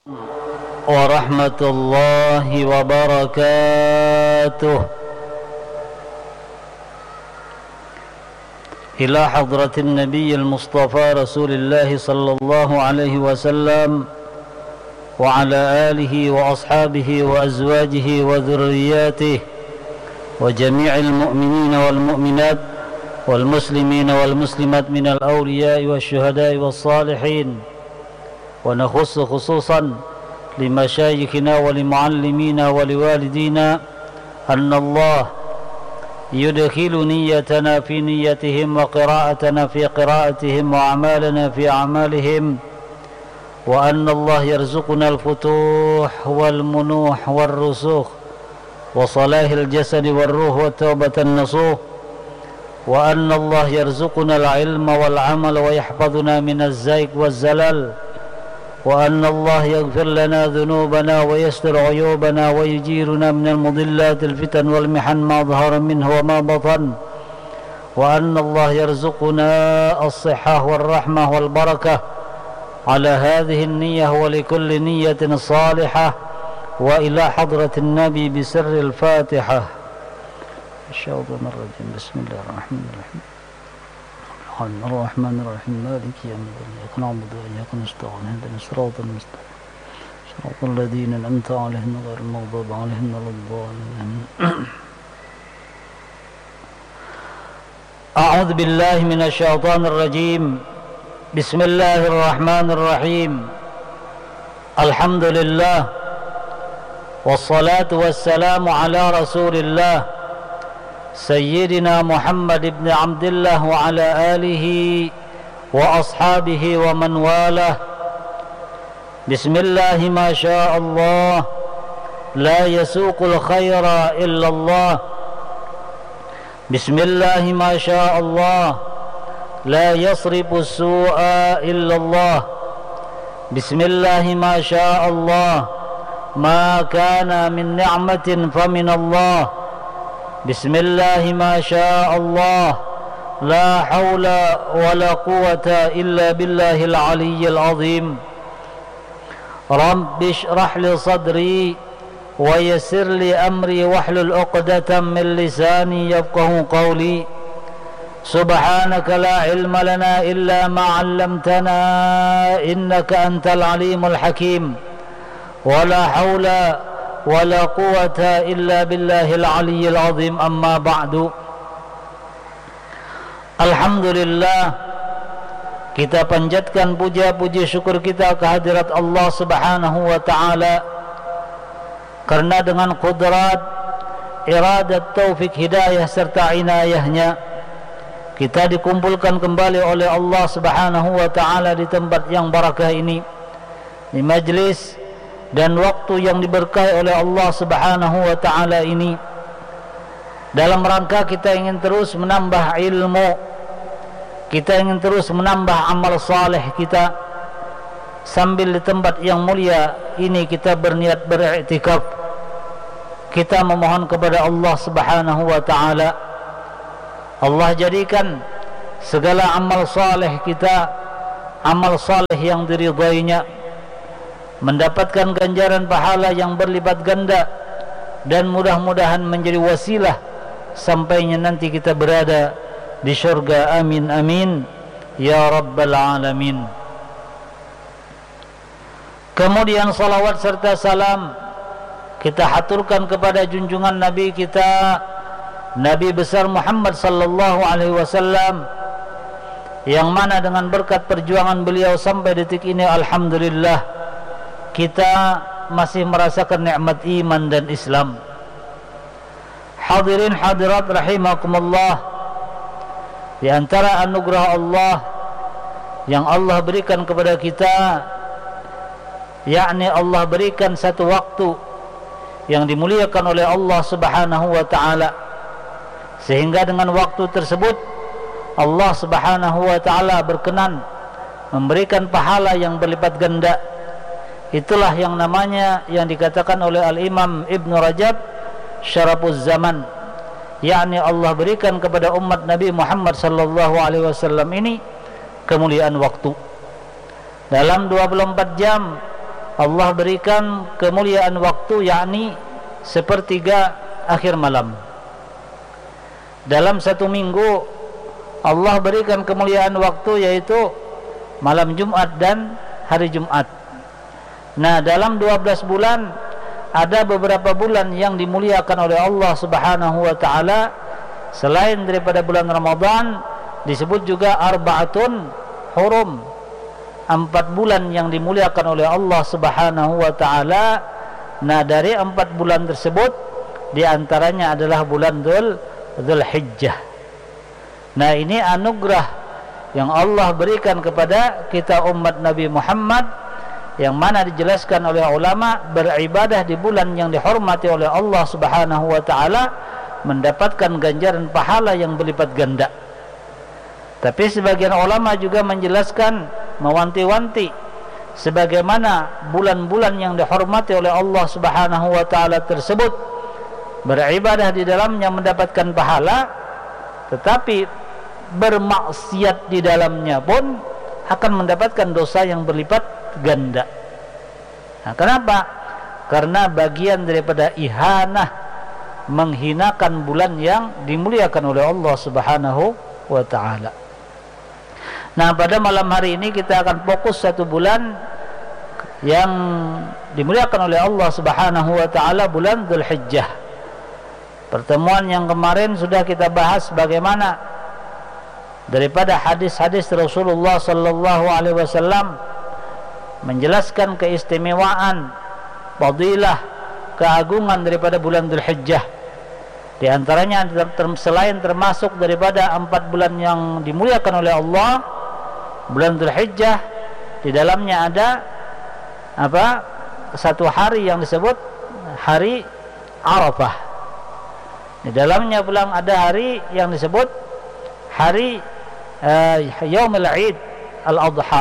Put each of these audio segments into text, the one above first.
ورحمة الله وبركاته إلى حضرة النبي المصطفى رسول الله صلى الله عليه وسلم وعلى آله وأصحابه وأزواجه وذرياته وجميع المؤمنين والمؤمنات والمسلمين والمسلمات من الأولياء والشهداء والصالحين، ونخص خصوصا لمشايخنا ولمعلمينا ولوالدينا أن الله يدخل نيتنا في نيتهم وقراءتنا في قراءتهم وأعمالنا في أعمالهم، وأن الله يرزقنا الفتوح والمنوح والرسوخ وصلاح الجسد والروح والتوبة النصوح، وأن الله يرزقنا العلم والعمل ويحفظنا من الزيغ والزلل، وأن الله يغفر لنا ذنوبنا ويستر عيوبنا ويجيرنا من المضلات الفتن والمحن ما ظهر منه وما بطن، وأن الله يرزقنا الصحة والرحمة والبركة على هذه النية ولكل نية صالحة. وإلى حضرة النبي بسر الفاتحة. الشيطان الرجيم. بسم الله الرحمن الرحيم. الرحمن الرحيم مالك يوم الدين إياك نعبد وإياك نستعين اهدنا الصراط المستقيم صراط الذين أنعمت عليهم غير المغضوب عليهم ولا الضالين. أعوذ بالله من الشيطان الرجيم. بسم الله الرحمن الرحيم. الحمد لله والصلاة والسلام على رسول الله سيدنا محمد بن عبد الله وعلى آله وأصحابه ومن والاه. بسم الله ما شاء الله لا يسوق الخير إلا الله. بسم الله ما شاء الله لا يصرف السوء إلا الله. بسم الله ما شاء الله ما كان من نعمة فمن الله. بسم الله ما شاء الله لا حول ولا قوة إلا بالله العلي العظيم. رب اشرح لي صدري ويسر لي أمري واحلل عقدة من لساني يفقه قولي. سبحانك لا علم لنا إلا ما علمتنا إنك أنت العليم الحكيم. ولا حول ولا قوة إلا بالله العلي العظيم. أما بعد. Alhamdulillah, kita panjatkan puja-puji syukur kita kehadirat Allah Subhanahu wa taala, karena dengan qudrat, iradat, taufik, hidayah serta inayahnya kita dikumpulkan kembali oleh Allah Subhanahu wa taala di tempat yang barakah ini, di majlis dan waktu yang diberkahi oleh Allah Subhanahu wa taala ini, dalam rangka kita ingin terus menambah ilmu, kita ingin terus menambah amal saleh kita, sambil di tempat yang mulia ini kita berniat beriktikaf. Kita memohon kepada Allah Subhanahu wa taala, Allah jadikan segala amal saleh kita amal saleh yang diridainya, mendapatkan ganjaran pahala yang berlipat ganda, dan mudah-mudahan menjadi wasilah sampainya nanti kita berada di syurga. Amin amin ya rabbal alamin. Kemudian salawat serta salam kita haturkan kepada junjungan Nabi kita, Nabi besar Muhammad sallallahu alaihi wasallam, yang mana dengan berkat perjuangan beliau sampai detik ini alhamdulillah kita masih merasakan nikmat iman dan Islam. Hadirin hadirat rahimakumullah, di antara anugerah Allah yang Allah berikan kepada kita, yakni Allah berikan satu waktu yang dimuliakan oleh Allah Subhanahu wa taala, sehingga dengan waktu tersebut Allah Subhanahu wa taala berkenan memberikan pahala yang berlipat ganda. Itulah yang namanya, yang dikatakan oleh Al-Imam Ibn Rajab, syarafuz zaman, yakni Allah berikan kepada umat Nabi Muhammad sallallahu alaihi wasallam ini kemuliaan waktu. Dalam 24 jam Allah berikan kemuliaan waktu, yakni sepertiga akhir malam. Dalam satu minggu Allah berikan kemuliaan waktu, yaitu malam Jumat dan hari Jumat. Nah, dalam 12 bulan ada beberapa bulan yang dimuliakan oleh Allah Subhanahu wa taala selain daripada bulan Ramadan. Disebut juga arba'atun hurum, 4 bulan yang dimuliakan oleh Allah Subhanahu wa taala. Nah, dari 4 bulan tersebut di antaranya adalah bulan Dzulhijjah. Nah, ini anugerah yang Allah berikan kepada kita umat Nabi Muhammad, yang mana dijelaskan oleh ulama, beribadah di bulan yang dihormati oleh Allah Subhanahu wa taala mendapatkan ganjaran pahala yang berlipat ganda. Tapi sebagian ulama juga menjelaskan, mewanti-wanti, sebagaimana bulan-bulan yang dihormati oleh Allah Subhanahu wa taala tersebut beribadah di dalamnya mendapatkan pahala, tetapi bermaksiat di dalamnya pun akan mendapatkan dosa yang berlipat ganda. Nah, kenapa? Karena bagian daripada ihanah, menghinakan bulan yang dimuliakan oleh Allah Subhanahu wa taala. Nah, pada malam hari ini kita akan fokus satu bulan yang dimuliakan oleh Allah Subhanahu wa taala, bulan Dzulhijjah. Pertemuan yang kemarin sudah kita bahas bagaimana daripada hadis-hadis Rasulullah sallallahu alaihi wasallam menjelaskan keistimewaan, fadilah, keagungan daripada bulan Dzulhijjah. Di antaranya selain termasuk daripada 4 bulan yang dimuliakan oleh Allah, bulan Dzulhijjah di dalamnya ada satu hari yang disebut hari Arafah. Di dalamnya pulang ada hari yang disebut hari Yaumul Id Al-Adha.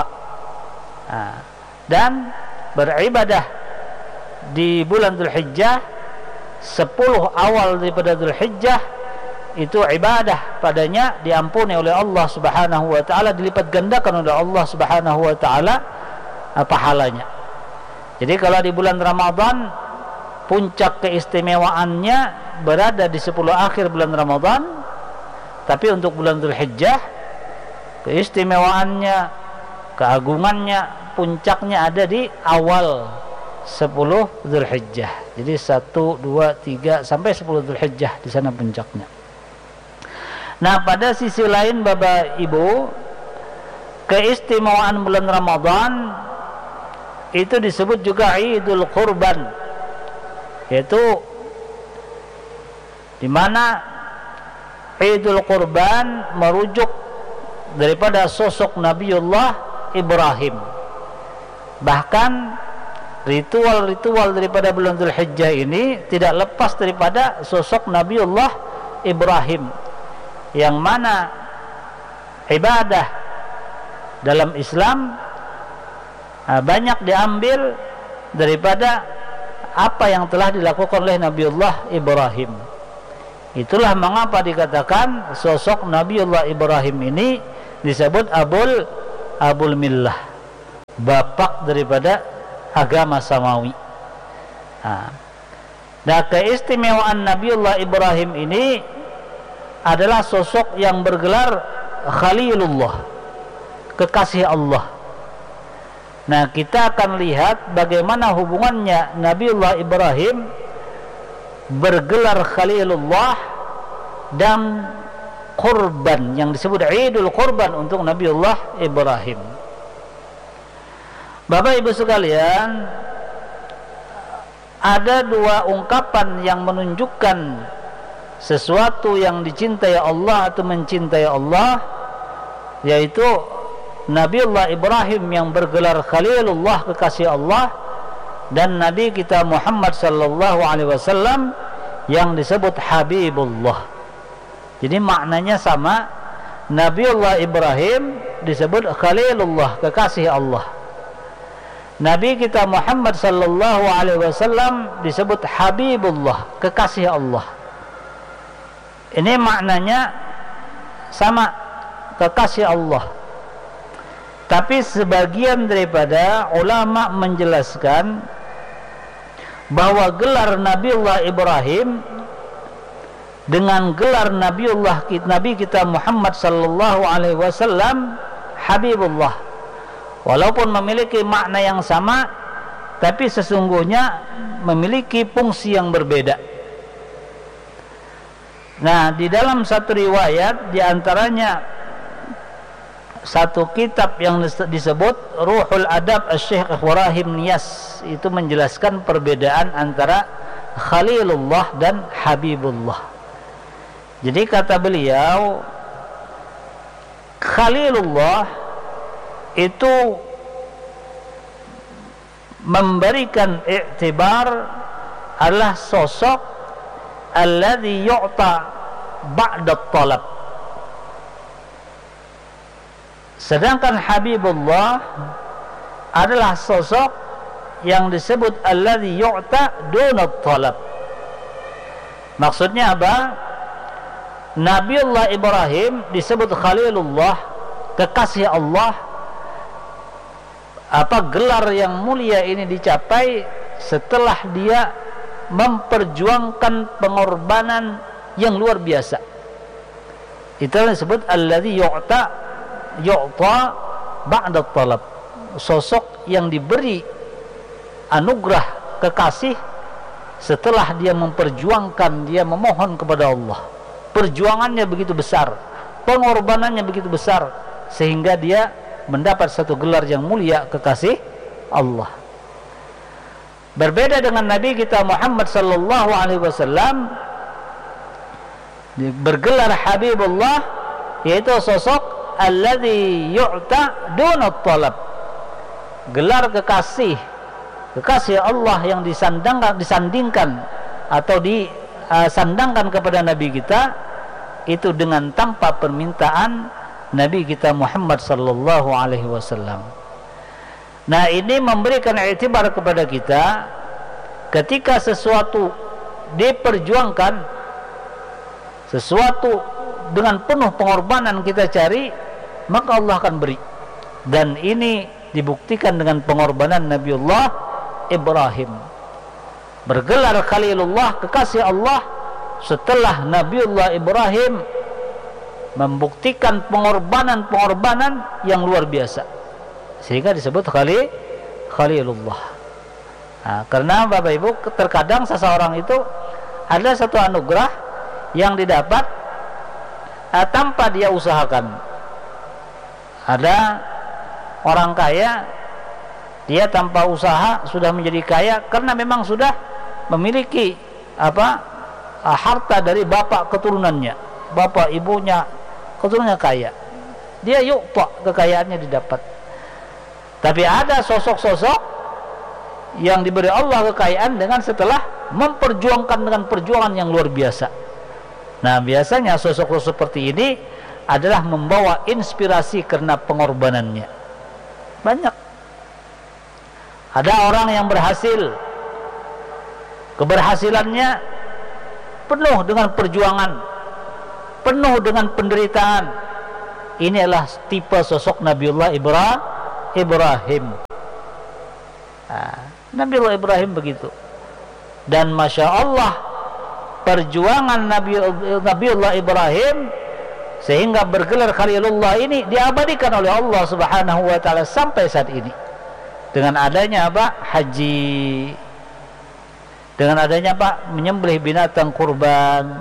Dan beribadah di bulan Dzulhijjah, 10 awal daripada Dzulhijjah itu ibadah padanya diampuni oleh Allah Subhanahu wa taala, dilipat gandakan oleh Allah Subhanahu wa taala pahalanya. Jadi kalau di bulan Ramadan puncak keistimewaannya berada di 10 akhir bulan Ramadan, tapi untuk bulan Dzulhijjah keistimewaannya, keagungannya, puncaknya ada di awal 10 Dzulhijjah. Jadi 1, 2, 3 sampai 10 Dzulhijjah di sana puncaknya. Nah, pada sisi lain Bapak Ibu, keistimewaan bulan Ramadan itu disebut juga Idul Qurban, yaitu di mana Idul Qurban merujuk daripada sosok Nabiullah Ibrahim. Bahkan ritual-ritual daripada bulan Dzulhijjah ini tidak lepas daripada sosok Nabiullah Ibrahim, yang mana ibadah dalam Islam banyak diambil daripada apa yang telah dilakukan oleh Nabiullah Ibrahim. Itulah mengapa dikatakan sosok Nabiullah Ibrahim ini disebut Abul Millah, bapak daripada agama samawi. Nah, keistimewaan Nabiullah Ibrahim ini adalah sosok yang bergelar Khalilullah, kekasih Allah. Nah, kita akan lihat bagaimana hubungannya Nabiullah Ibrahim bergelar Khalilullah dan kurban yang disebut Idul Qurban untuk Nabiullah Ibrahim. Bapak Ibu sekalian, ada 2 ungkapan yang menunjukkan sesuatu yang dicintai Allah atau mencintai Allah, yaitu Nabiullah Ibrahim yang bergelar Khalilullah, kekasih Allah, dan Nabi kita Muhammad sallallahu alaihi wasallam yang disebut Habibullah. Jadi maknanya sama. Nabiullah Ibrahim disebut Khalilullah, kekasih Allah. Nabi kita Muhammad sallallahu alaihi wasallam disebut Habibullah, kekasih Allah. Ini maknanya sama, kekasih Allah. Tapi sebagian daripada ulama menjelaskan bahwa gelar Nabiullah Ibrahim dengan gelar Nabi kita Muhammad sallallahu alaihi wasallam Habibullah, walaupun memiliki makna yang sama, tapi sesungguhnya memiliki fungsi yang berbeda. Nah, di dalam satu riwayat, di antaranya satu kitab yang disebut Ruhul Adab Syekh Ibrahim Niyas, itu menjelaskan perbedaan antara Khalilullah dan Habibullah. Jadi kata beliau, Khalilullah itu memberikan i'tibar adalah sosok alladhi yu'ta ba'da talab. Sedangkan Habibullah adalah sosok yang disebut alladhi yu'ta duna talab. Maksudnya apa? Nabiullah Ibrahim disebut Khalilullah, kekasih Allah. Apa gelar yang mulia ini dicapai setelah dia memperjuangkan pengorbanan yang luar biasa. Itu yang disebut alladhi yu'ta ba'da talab, sosok yang diberi anugerah kekasih setelah dia memperjuangkan, dia memohon kepada Allah. Perjuangannya begitu besar, pengorbanannya begitu besar, sehingga dia mendapat satu gelar yang mulia, kekasih Allah. Berbeda dengan Nabi kita Muhammad sallallahu alaihi wasallam, bergelar Habibullah, yaitu sosok alladhi yu'ta duna talab, gelar kekasih Allah yang disandingkan atau disandangkan kepada Nabi kita, itu dengan tanpa permintaan Nabi kita Muhammad sallallahu alaihi wasallam. Nah, ini memberikan i'tibar kepada kita ketika sesuatu diperjuangkan, sesuatu dengan penuh pengorbanan kita cari, maka Allah akan beri. Dan ini dibuktikan dengan pengorbanan Nabiullah Ibrahim, bergelar Khalilullah, kekasih Allah, setelah Nabiullah Ibrahim membuktikan pengorbanan yang luar biasa, sehingga disebut Khalilullah. Nah, karena Bapak Ibu, terkadang seseorang itu ada satu anugerah yang didapat tanpa dia usahakan. Ada orang kaya, dia tanpa usaha sudah menjadi kaya karena memang sudah memiliki harta dari bapak keturunannya, bapak ibunya keturunannya kaya, dia kekayaannya didapat. Tapi ada sosok-sosok yang diberi Allah kekayaan dengan setelah memperjuangkan dengan perjuangan yang luar biasa. Nah, biasanya sosok-sosok seperti ini adalah membawa inspirasi karena pengorbanannya. Banyak. Ada orang yang berhasil, keberhasilannya penuh dengan perjuangan, penuh dengan penderitaan. Ini adalah tipe sosok Nabiullah Ibrahim. Nabiullah Ibrahim begitu. Dan Masya Allah, perjuangan Nabiullah Ibrahim sehingga bergelar Khalilullah ini diabadikan oleh Allah Subhanahu wa taala sampai saat ini. Dengan adanya haji, dengan adanya menyembelih binatang kurban,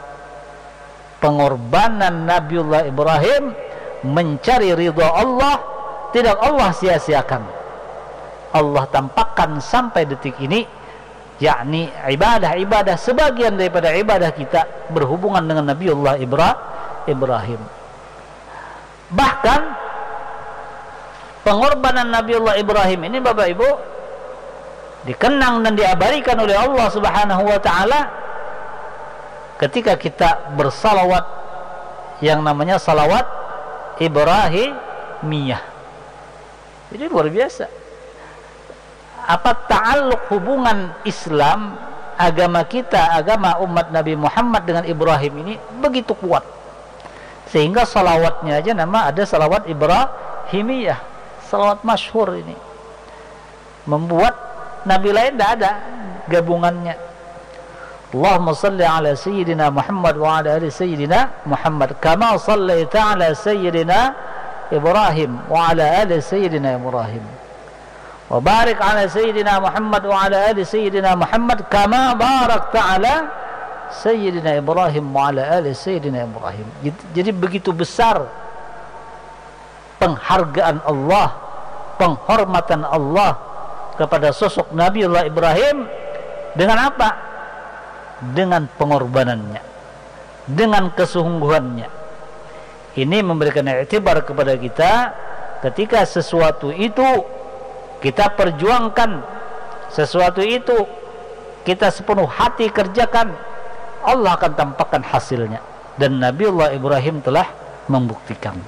pengorbanan Nabiullah Ibrahim mencari ridha Allah tidak Allah sia-siakan. Allah tampakkan sampai detik ini, yakni ibadah-ibadah, sebagian daripada ibadah kita berhubungan dengan Nabiullah Ibrahim. Bahkan pengorbanan Nabiullah Ibrahim ini Bapak Ibu dikenang dan diabadikan oleh Allah Subhanahu wa taala ketika kita bersalawat yang namanya salawat Ibrahimiyah. Jadi luar biasa. Apa ta'alluq hubungan Islam, agama kita, agama umat Nabi Muhammad dengan Ibrahim ini begitu kuat, sehingga salawatnya aja ada salawat Ibrahimiyah. salawat masyhur ini. Membuat nabi lain tidak ada gabungannya. Allahumma salli ala sayyidina Muhammad wa ala ali sayyidina Muhammad kama sallaita ala sayyidina Ibrahim wa ala ali sayyidina Ibrahim wa barik ala sayyidina Muhammad wa ala ali sayyidina Muhammad kama barakta ala sayyidina Ibrahim wa ala ali sayyidina Ibrahim. Jadi begitu besar penghargaan Allah, penghormatan Allah kepada sosok Nabiullah Ibrahim. Dengan apa? Dengan pengorbanannya, dengan kesungguhannya. Ini memberikan i'tibar kepada kita ketika sesuatu itu kita perjuangkan, sesuatu itu kita sepenuh hati kerjakan, Allah akan tampakkan hasilnya. Dan Nabiullah Ibrahim telah membuktikan.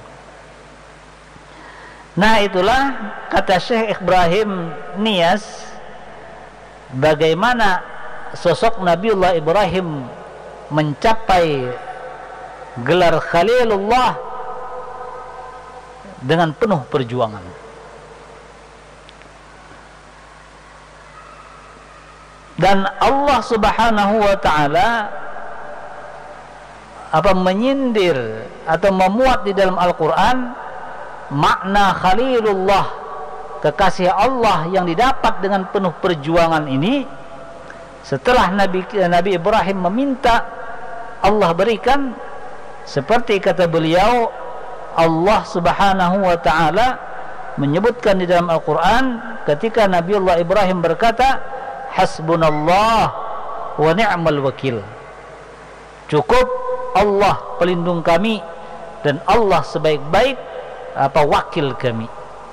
Nah, itulah kata Syekh Ibrahim Niyas, bagaimana sosok Nabiullah Ibrahim mencapai gelar Khalilullah dengan penuh perjuangan. Dan Allah Subhanahu wa taala menyindir atau memuat di dalam Al-Qur'an makna Khalilullah, kekasih Allah yang didapat dengan penuh perjuangan ini. Setelah Nabi Ibrahim meminta, Allah berikan. Seperti kata beliau, Allah Subhanahu wa ta'ala menyebutkan di dalam Al-Quran ketika Nabiullah Ibrahim berkata, hasbunallah wa ni'mal wakil. Cukup Allah pelindung kami dan Allah sebaik-baik wakil kami.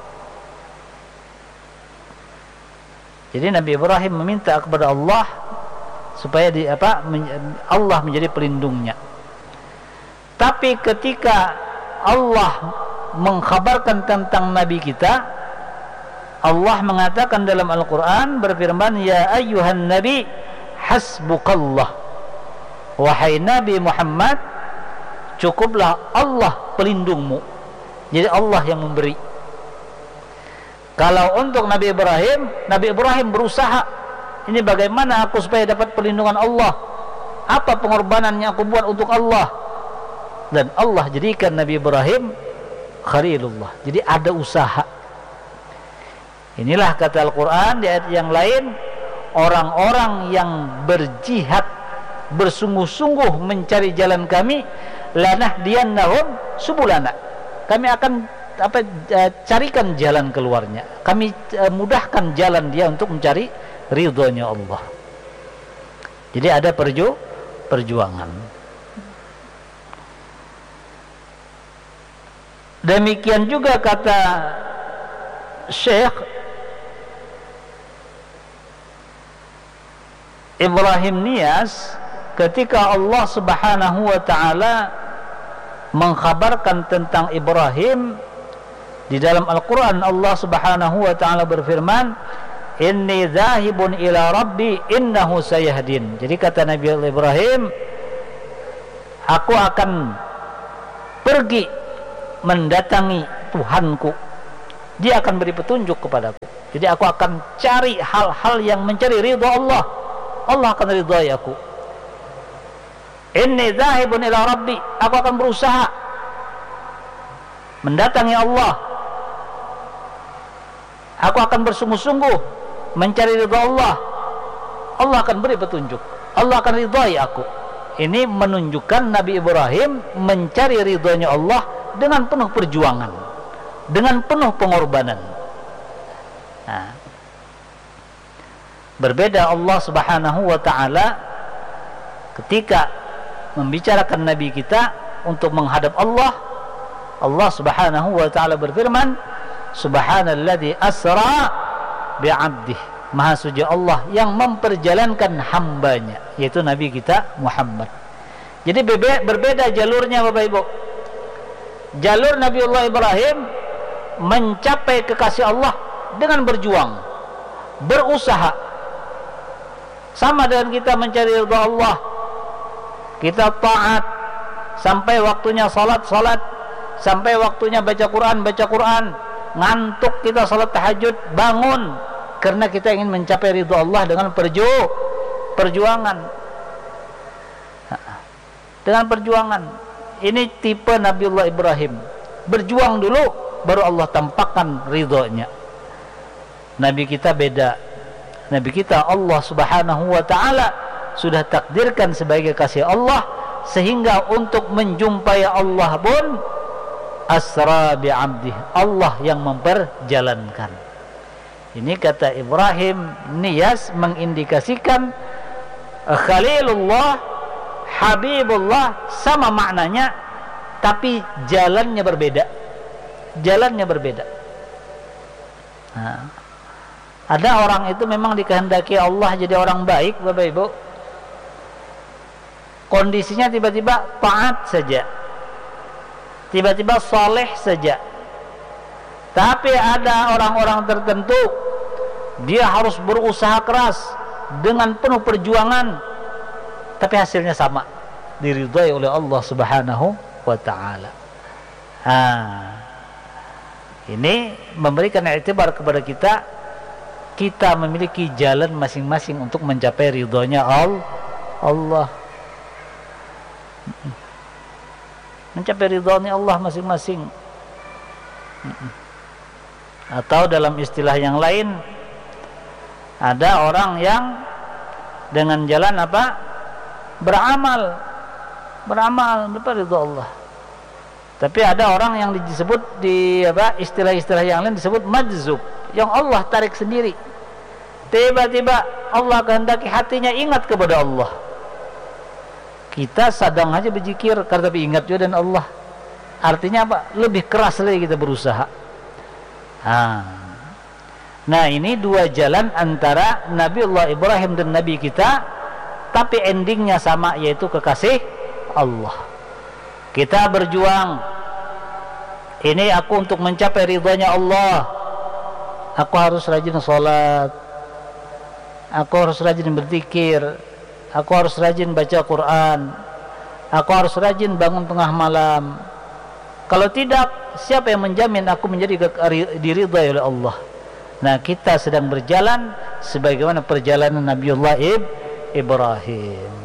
Jadi Nabi Ibrahim meminta kepada Allah supaya Allah menjadi pelindungnya. Tapi ketika Allah mengkhabarkan tentang Nabi kita, Allah mengatakan dalam Al-Quran, berfirman, ya ayyuhan nabi hasbukallah. Wahai Nabi Muhammad, cukuplah Allah pelindungmu. Jadi Allah yang memberi. Kalau untuk Nabi Ibrahim berusaha, ini bagaimana aku supaya dapat perlindungan Allah, apa pengorbanan yang aku buat untuk Allah, dan Allah jadikan Nabi Ibrahim Khalilullah. Jadi ada usaha. Inilah kata Al-Quran di ayat yang lain, orang-orang yang berjihad bersungguh-sungguh mencari jalan kami, lanahdiyannahum subulana, kami akan carikan jalan keluarnya, kami mudahkan jalan dia untuk mencari ridhonya Allah. Jadi ada perjuangan. Demikian juga kata Syekh Ibrahim Niyas, ketika Allah Subhanahu wa ta'ala mengkhabarkan tentang Ibrahim di dalam Al-Quran, Allah Subhanahu wa ta'ala berfirman, inni zahibun ila rabbi innahu sayahdin. Jadi kata Nabi Ibrahim, aku akan pergi mendatangi Tuhanku, dia akan beri petunjuk kepadaku. Jadi aku akan cari hal-hal yang mencari ridha Allah, Allah akan ridhai aku. Inni zahibun ila rabbi, aku akan berusaha mendatangi Allah, aku akan bersungguh-sungguh mencari ridha Allah, Allah akan beri petunjuk, Allah akan ridhai aku. Ini menunjukkan Nabi Ibrahim mencari ridhonya Allah dengan penuh perjuangan, dengan penuh pengorbanan. Nah, berbeda Allah Subhanahu wa ta'ala ketika membicarakan Nabi kita untuk menghadap Allah. Allah Subhanahu wa ta'ala berfirman, subhanalladzi asra bi'abdih, maha suci Allah yang memperjalankan hambanya, yaitu Nabi kita Muhammad. Jadi berbeda jalurnya Bapak Ibu. Jalur Nabiullah Ibrahim mencapai kekasih Allah dengan berjuang, berusaha. Sama dengan kita mencari ridha Allah, kita taat sampai waktunya salat, sampai waktunya baca Quran, ngantuk kita salat tahajud, bangun karena kita ingin mencapai ridho Allah dengan perjuangan. Dengan perjuangan. Ini tipe Nabiullah Ibrahim. Berjuang dulu baru Allah tampakkan ridhonya. Nabi kita beda. Nabi kita Allah Subhanahu wa taala sudah takdirkan sebagai kasih Allah, sehingga untuk menjumpai Allah pun asra bi'abdih, Allah yang memperjalankan. Ini kata Ibrahim Niyas mengindikasikan Khalilullah, Habibullah sama maknanya, tapi jalannya berbeda. Jalannya berbeda. Nah, ada orang itu memang dikehendaki Allah jadi orang baik, Bapak Ibu. Kondisinya tiba-tiba taat saja, tiba-tiba saleh saja. Tapi ada orang-orang tertentu, dia harus berusaha keras dengan penuh perjuangan, tapi hasilnya sama, diridhai oleh Allah Subhanahu wa taala. Ini memberikan iktibar kepada kita, kita memiliki jalan masing-masing untuk mencapai ridhonya Allah. Mencapai ridhonya Allah masing-masing. Atau dalam istilah yang lain, ada orang yang dengan jalan apa? Beramal mendapat ridho Allah. Tapi ada orang yang disebut di istilah-istilah yang lain disebut majzub, yang Allah tarik sendiri. Tiba-tiba Allah kehendaki hatinya ingat kepada Allah. Kita sedang aja berzikir, tapi ingat juga dan Allah. Artinya apa? Lebih keras lagi kita berusaha. Nah, ini dua jalan antara Nabiullah Ibrahim dan Nabi kita, tapi endingnya sama, yaitu kekasih Allah. Kita berjuang. Ini aku untuk mencapai ridhonya Allah. Aku harus rajin sholat. Aku harus rajin berzikir. Aku harus rajin baca Quran. Aku harus rajin bangun tengah malam. Kalau tidak, siapa yang menjamin aku menjadi diridhai oleh Allah? Nah, kita sedang berjalan sebagaimana perjalanan Nabiullah Ibrahim.